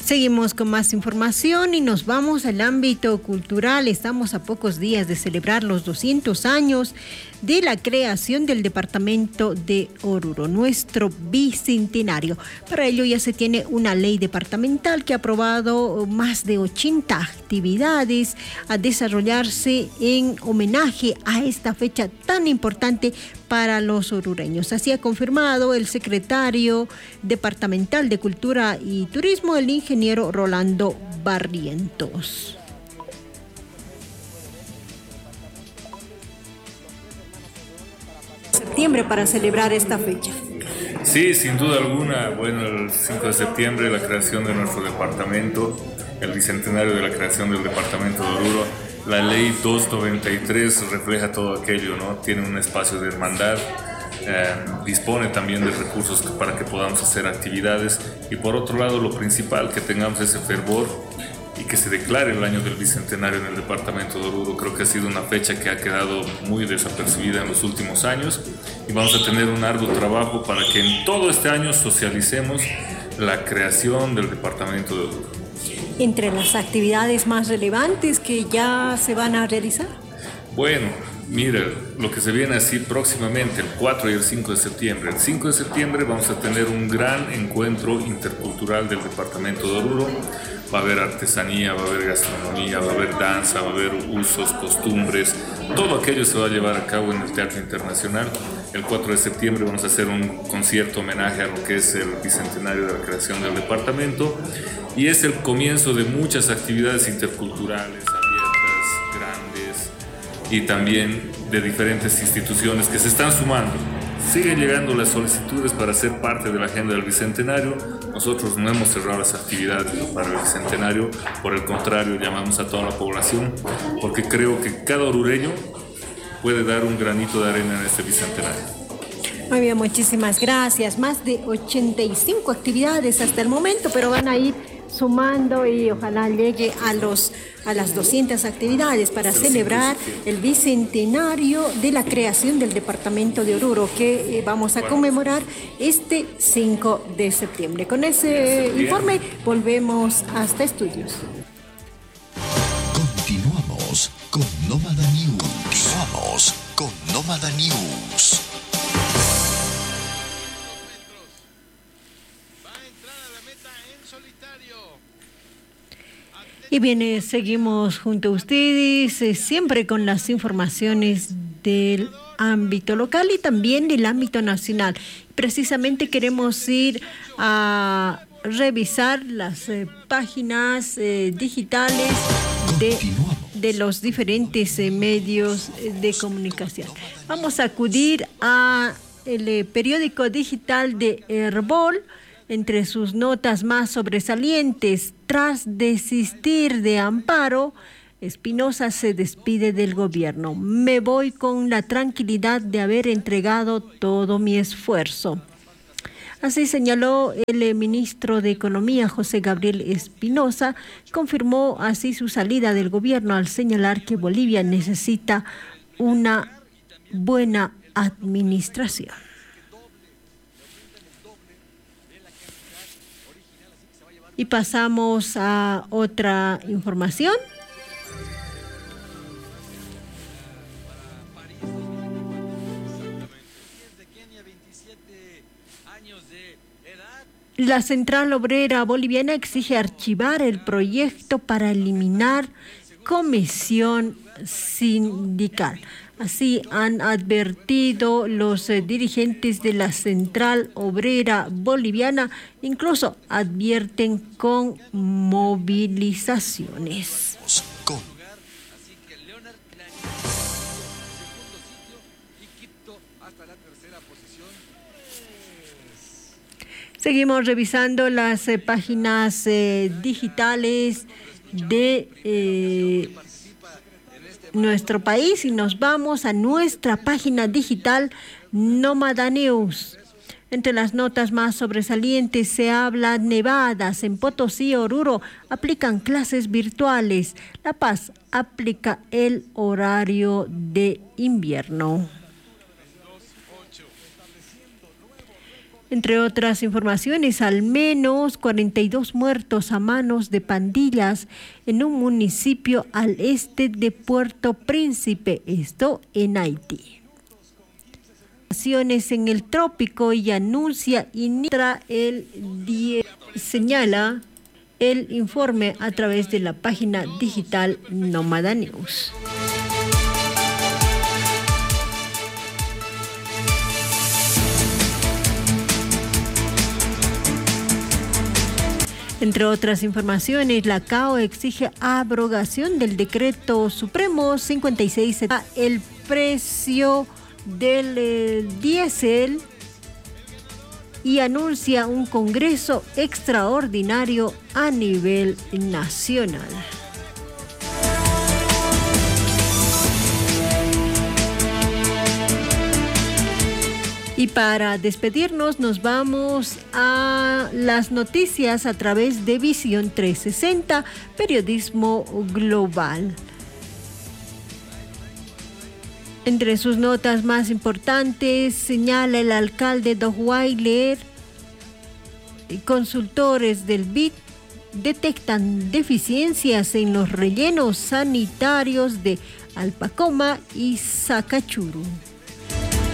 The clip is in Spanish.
Seguimos con más información y nos vamos al ámbito cultural. Estamos a pocos días de celebrar los 200 años de la creación del departamento de Oruro, nuestro bicentenario. Para ello ya se tiene una ley departamental que ha aprobado más de 80 actividades a desarrollarse en homenaje a esta fecha tan importante para los orureños. Así ha confirmado el secretario departamental de Cultura y Turismo, el ingeniero Rolando Barrientos. Septiembre para celebrar esta fecha. Sí, sin duda alguna. Bueno, el 5 de septiembre, la creación de nuestro departamento, el bicentenario de la creación del departamento de Oruro. La ley 293 refleja todo aquello, ¿no? Tiene un espacio de hermandad, dispone también de recursos para que podamos hacer actividades y por otro lado lo principal, que tengamos ese fervor y que se declare el año del bicentenario en el departamento de Oruro. Creo que ha sido una fecha que ha quedado muy desapercibida en los últimos años y vamos a tener un arduo trabajo para que en todo este año socialicemos la creación del departamento de Oruro. Entre las actividades más relevantes que ya se van a realizar. Bueno, mira, lo que se viene así próximamente, el 4 y el 5 de septiembre. El 5 de septiembre vamos a tener un gran encuentro intercultural del departamento de Oruro. Va a haber artesanía, va a haber gastronomía, va a haber danza, va a haber usos, costumbres. Todo aquello se va a llevar a cabo en el Teatro Internacional. El 4 de septiembre vamos a hacer un concierto homenaje a lo que es el bicentenario de la creación del departamento. Y es el comienzo de muchas actividades interculturales, abiertas, grandes, y también de diferentes instituciones que se están sumando. Siguen llegando las solicitudes para ser parte de la agenda del Bicentenario. Nosotros no hemos cerrado las actividades para el Bicentenario, por el contrario, llamamos a toda la población, porque creo que cada orureño puede dar un granito de arena en este Bicentenario. Muy bien, muchísimas gracias. Más de 85 actividades hasta el momento, pero van a ir sumando y ojalá llegue a las 200 actividades para celebrar el bicentenario de la creación del departamento de Oruro, que vamos a conmemorar este 5 de septiembre. Con ese informe volvemos hasta estudios. Continuamos con Nómada News. Vamos con Nómada News. Y bien, seguimos junto a ustedes, siempre con las informaciones del ámbito local y también del ámbito nacional. Precisamente queremos ir a revisar las páginas digitales de los diferentes medios de comunicación. Vamos a acudir a el periódico digital de Herbol. Entre sus notas más sobresalientes, tras desistir de amparo, Espinosa se despide del gobierno. Me voy con la tranquilidad de haber entregado todo mi esfuerzo. Así señaló el ministro de Economía, José Gabriel Espinosa, confirmó así su salida del gobierno al señalar que Bolivia necesita una buena administración. Y pasamos a otra información. La Central Obrera Boliviana exige archivar el proyecto para eliminar comisión sindical. Así han advertido los dirigentes de la Central Obrera Boliviana, incluso advierten con movilizaciones. Seguimos revisando las páginas digitales de nuestro país y nos vamos a nuestra página digital Nómada News. Entre las notas más sobresalientes se habla nevadas en Potosí y Oruro aplican clases virtuales. La Paz aplica el horario de invierno. Entre otras informaciones, al menos 42 muertos a manos de pandillas en un municipio al este de Puerto Príncipe, esto en Haití. En el trópico y anuncia señala el informe a través de la página digital Nómada News. Entre otras informaciones, la CAO exige abrogación del decreto supremo 56, el precio del diésel y anuncia un congreso extraordinario a nivel nacional. Y para despedirnos nos vamos a las noticias a través de Visión 360, periodismo global. Entre sus notas más importantes señala el alcalde Dottweiler, consultores del BID detectan deficiencias en los rellenos sanitarios de Alpacoma y Sacachuru.